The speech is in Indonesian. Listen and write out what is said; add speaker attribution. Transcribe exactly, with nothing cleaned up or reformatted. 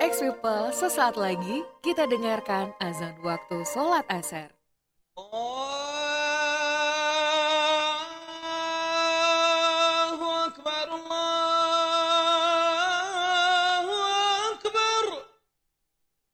Speaker 1: Next People, sesaat lagi kita dengarkan azan waktu sholat asar.